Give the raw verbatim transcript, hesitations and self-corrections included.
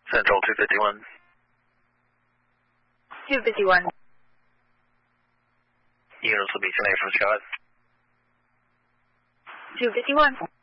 Central two fifty-one. two fifty-one. Units will be connected from Scott. two fifty-one.